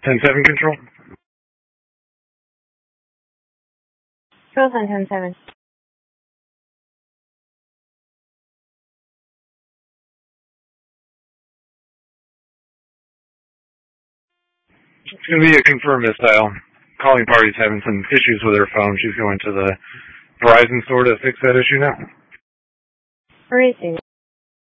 10-7 control. Control on 10-7. It's going to be a confirmed missile. Calling party's having some issues with her phone. She's going to the Verizon store to fix that issue now. Where is she?